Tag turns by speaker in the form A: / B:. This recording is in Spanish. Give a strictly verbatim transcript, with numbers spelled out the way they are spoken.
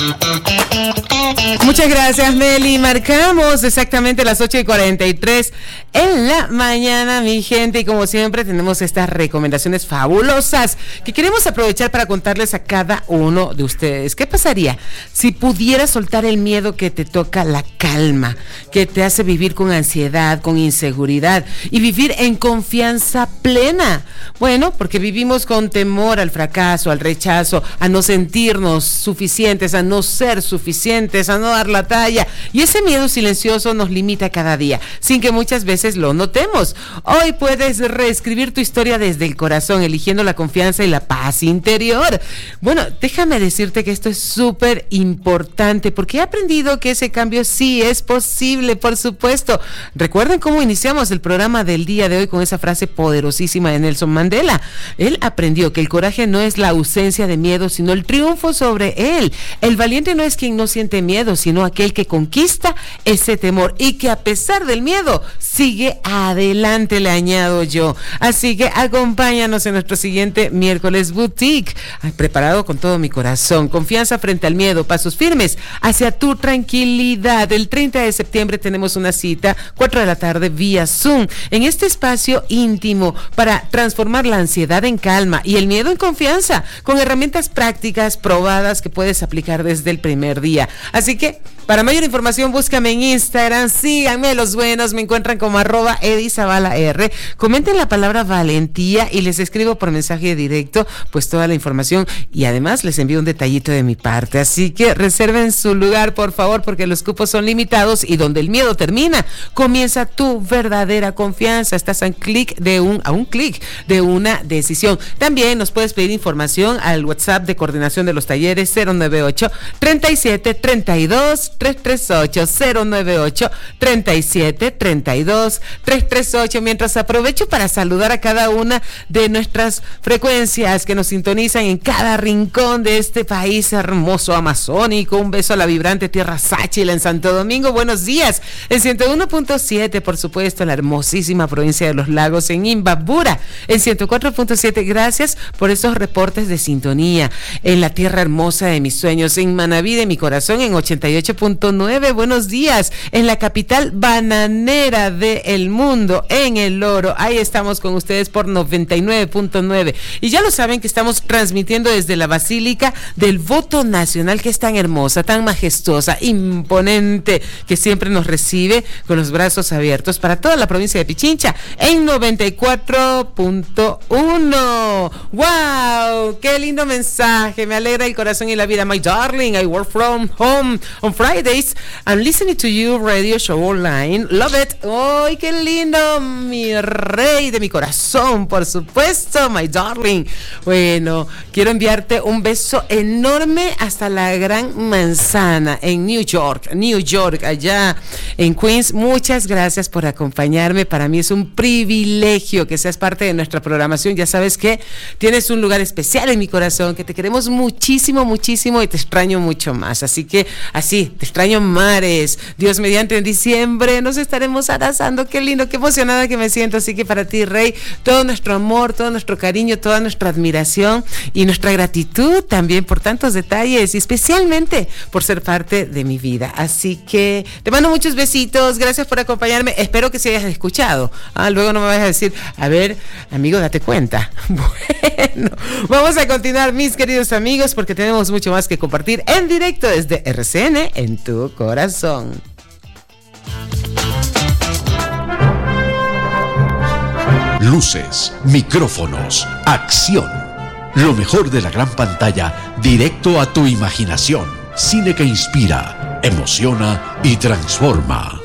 A: Muchas gracias, Meli. Marcamos exactamente las ocho y cuarenta y tres en la mañana, mi gente, y como siempre tenemos estas recomendaciones fabulosas que queremos aprovechar para contarles a cada uno de ustedes. ¿Qué pasaría si pudieras soltar el miedo que te toca la calma, que te hace vivir con ansiedad, con inseguridad y vivir en confianza plena? Bueno, porque vivimos con temor al fracaso, al rechazo, a no sentirnos suficientes, a no ser suficientes, a no dar la talla, y ese miedo silencioso nos limita cada día, sin que muchas veces lo notemos. Hoy puedes reescribir tu historia desde el corazón, eligiendo la confianza y la paz interior. Bueno, déjame decirte que esto es súper importante, porque he aprendido que ese cambio sí es posible, por supuesto. Recuerden cómo iniciamos el programa del día de hoy con esa frase poderosísima de Nelson Mandela. Él aprendió que el coraje no es la ausencia de miedo, sino el triunfo sobre él. El valiente no es quien no siente miedo, sino aquel que conquista ese temor y que a pesar del miedo sigue adelante, le añado yo. Así que acompáñanos en nuestro siguiente miércoles boutique. Ay, preparado con todo mi corazón. Confianza frente al miedo, pasos firmes hacia tu tranquilidad. El treinta de septiembre tenemos una cita, cuatro de la tarde vía Zoom, en este espacio íntimo para transformar la ansiedad en calma y el miedo en confianza, con herramientas prácticas probadas que puedes aplicar desde el primer día. Así que para mayor información búscame en Instagram, síganme los buenos, me encuentran como arroba edizavala r, comenten la palabra valentía y les escribo por mensaje directo pues toda la información, y además les envío un detallito de mi parte, así que reserven su lugar por favor, porque los cupos son limitados y donde el miedo termina, comienza tu verdadera confianza. Estás a un clic de un, a un clic de una decisión. También nos puedes pedir información al WhatsApp de coordinación de los talleres cero nueve ocho, treinta y siete, treinta y dos, trescientos treinta y ocho, cero nueve ocho, treinta y siete, treinta y dos, trescientos treinta y ocho. Mientras aprovecho para saludar a cada una de nuestras frecuencias que nos sintonizan en cada rincón de este país hermoso amazónico. Un beso a la vibrante tierra Sáchila en Santo Domingo. Buenos días. En ciento uno punto siete, por supuesto, en la hermosísima provincia de Los Lagos, en Imbabura. En ciento cuatro punto siete, gracias por esos reportes de sintonía. En la tierra hermosa de mis sueños, en Manaví de mi corazón, en ochenta y ocho punto nueve. Buenos días. En la capital bananera del mundo, en El Oro. Ahí estamos con ustedes por noventa y nueve punto nueve. Y ya lo saben que estamos transmitiendo desde la Basílica del Voto Nacional, que es tan hermosa, tan majestuosa, imponente, que siempre nos recibe con los brazos abiertos para toda la provincia de Pichincha, en noventa y cuatro punto uno. ¡Wow! ¡Qué lindo mensaje! Me alegra el corazón y la vida. My darling, I work from home on Fridays. I'm listening to you radio show online. Love it. ¡Ay, qué lindo! Mi rey de mi corazón, por supuesto, my darling. Bueno, quiero enviarte un beso enorme hasta la Gran Manzana en New York, New York, allá en Queens. Muchas gracias por acompañarme. Para mí es un privilegio que seas parte de nuestra programación. Ya sabes que tienes un lugar especial en mi corazón, que te queremos muchísimo, muchísimo y te extraño mucho más. Así que así, te extraño mares. Dios mediante, en diciembre nos estaremos abrazando. Qué lindo, qué emocionada que me siento. Así que para ti, Rey, todo nuestro amor, todo nuestro cariño, toda nuestra admiración y nuestra gratitud también por tantos detalles y especialmente por ser parte de mi vida. Así que te mando muchos besitos. Gracias por acompañarme. Espero que se hayas escuchado. Ah, luego no me vayas a decir, a ver, amigo, date cuenta. Bueno, vamos a continuar, mis queridos amigos, porque tenemos mucho más que compartir en directo desde R C N en tu corazón.
B: Luces, micrófonos, acción. Lo mejor de la gran pantalla, directo a tu imaginación. Cine que inspira, emociona y transforma.